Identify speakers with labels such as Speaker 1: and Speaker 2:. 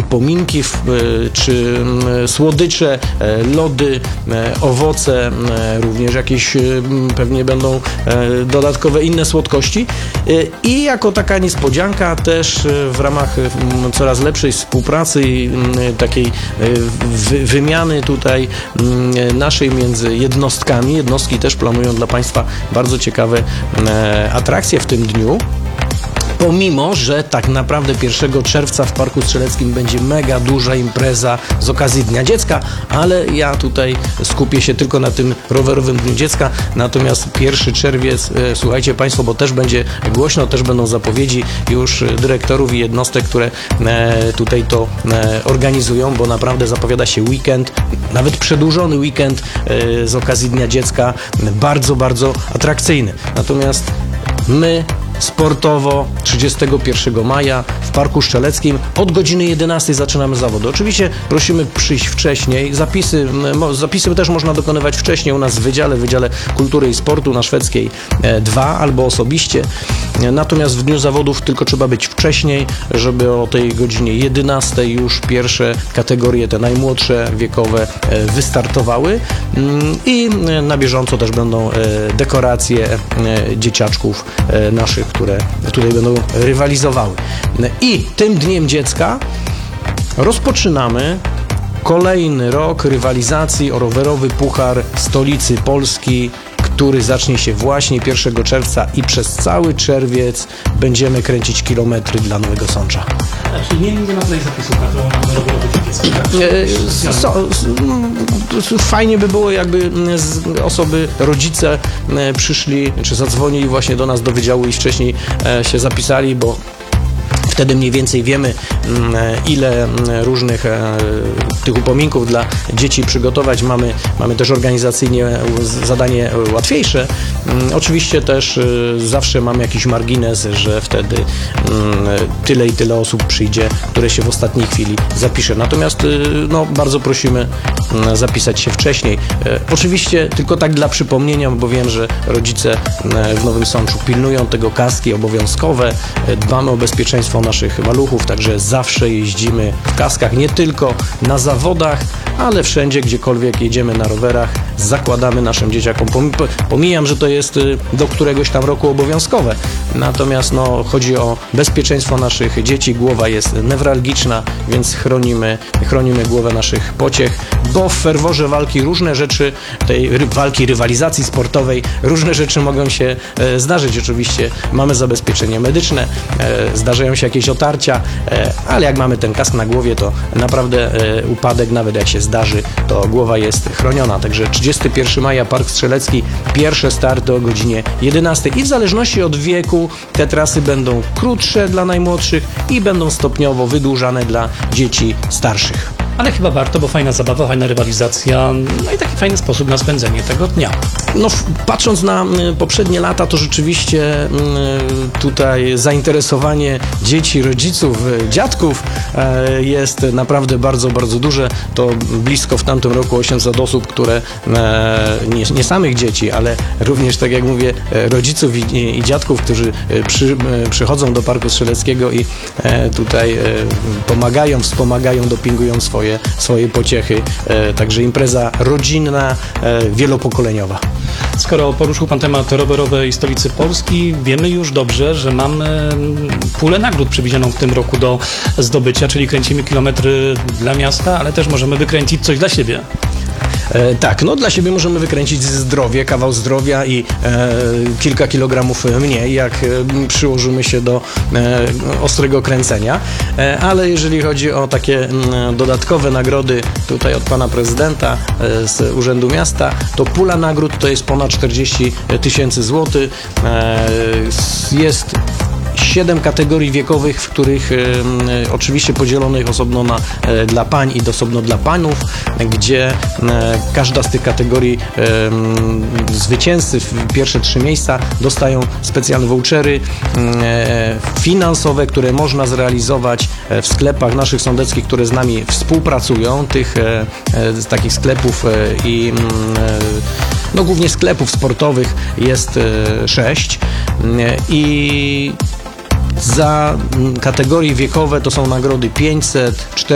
Speaker 1: upominki, czy słodycze, lody, owoce, również jakieś pewnie będą dodatkowe inne słodkości. I jako taka niespodzianka też w ramach coraz lepszej współpracy i takiej wymiany tutaj naszej między jednostkami. Jednostki też planują dla Państwa bardzo ciekawe atrakcje w tym dniu. Pomimo, że tak naprawdę 1 czerwca w Parku Strzeleckim będzie mega duża impreza z okazji Dnia Dziecka, ale ja tutaj skupię się tylko na tym rowerowym Dniu Dziecka. Natomiast 1 czerwiec, słuchajcie Państwo, bo też będzie głośno, też będą zapowiedzi już dyrektorów i jednostek, które tutaj to organizują, bo naprawdę zapowiada się weekend, nawet przedłużony weekend z okazji Dnia Dziecka, bardzo, bardzo atrakcyjny. Natomiast my sportowo 31 maja w Parku Strzeleckim od godziny 11 zaczynamy zawody. Oczywiście prosimy przyjść wcześniej. Zapisy też można dokonywać wcześniej u nas w Wydziale Kultury i Sportu na Szwedzkiej 2 albo osobiście. Natomiast w dniu zawodów tylko trzeba być wcześniej, żeby o tej godzinie 11 już pierwsze kategorie, te najmłodsze wiekowe wystartowały i na bieżąco też będą dekoracje dzieciaczków naszych, które tutaj będą rywalizowały. I tym Dniem Dziecka rozpoczynamy kolejny rok rywalizacji o rowerowy Puchar Stolicy Polski, który zacznie się właśnie 1 czerwca i przez cały czerwiec będziemy kręcić kilometry dla Nowego Sącza.
Speaker 2: Czyli nie ma tutaj zapisów na to rowerowy dziecko.
Speaker 1: Fajnie by było, jakby rodzice przyszli, czy zadzwonili właśnie do nas do wydziału i wcześniej się zapisali, bo wtedy mniej więcej wiemy, ile różnych tych upominków dla dzieci przygotować. Mamy też organizacyjnie zadanie łatwiejsze. Oczywiście też zawsze mamy jakiś margines, że wtedy tyle i tyle osób przyjdzie, które się w ostatniej chwili zapisze. Natomiast bardzo prosimy zapisać się wcześniej. Oczywiście tylko tak dla przypomnienia, bo wiem, że rodzice w Nowym Sączu pilnują tego, kaski obowiązkowe, dbamy o bezpieczeństwo naszych maluchów, także zawsze jeździmy w kaskach, nie tylko na zawodach, ale wszędzie, gdziekolwiek jedziemy na rowerach, zakładamy naszym dzieciakom. Pomijam, że to jest do któregoś tam roku obowiązkowe, natomiast chodzi o bezpieczeństwo naszych dzieci, głowa jest newralgiczna, więc chronimy głowę naszych pociech, bo w ferworze walki różne rzeczy, tej walki, rywalizacji sportowej, różne rzeczy mogą się zdarzyć. Oczywiście mamy zabezpieczenie medyczne, zdarzają się jakieś otarcia, ale jak mamy ten kask na głowie, to naprawdę upadek, nawet jak się zdarzy, to głowa jest chroniona. Także 31 maja Park Strzelecki, pierwsze starty o godzinie 11 i w zależności od wieku te trasy będą krótsze dla najmłodszych i będą stopniowo wydłużane dla dzieci starszych.
Speaker 2: Ale chyba warto, bo fajna zabawa, fajna rywalizacja, i taki fajny sposób na spędzenie tego dnia.
Speaker 1: Patrząc na poprzednie lata, to rzeczywiście tutaj zainteresowanie dzieci, rodziców, dziadków jest naprawdę bardzo, bardzo duże. To blisko w tamtym roku 800 osób, które nie samych dzieci, ale również, tak jak mówię, rodziców i dziadków, którzy przychodzą do Parku Strzeleckiego i tutaj pomagają, wspomagają, dopingują swoje pociechy. Także impreza rodzinna, wielopokoleniowa.
Speaker 2: Skoro poruszył Pan temat rowerowej Stolicy Polski, wiemy już dobrze, że mamy pulę nagród przewidzianą w tym roku do zdobycia, czyli kręcimy kilometry dla miasta, ale też możemy wykręcić coś dla siebie.
Speaker 1: Tak, dla siebie możemy wykręcić zdrowie, kawał zdrowia i kilka kilogramów mniej, jak przyłożymy się do ostrego kręcenia, ale jeżeli chodzi o takie dodatkowe nagrody tutaj od pana prezydenta z Urzędu Miasta, to pula nagród to jest ponad 40 000 złotych. Jest 7 kategorii wiekowych, w których oczywiście podzielonych osobno dla pań i osobno dla panów, gdzie każda z tych kategorii zwycięzcy w pierwsze 3 miejsca dostają specjalne vouchery finansowe, które można zrealizować w sklepach naszych sądeckich, które z nami współpracują, tych takich sklepów i głównie sklepów sportowych jest 6 i za kategorie wiekowe to są nagrody 500, 400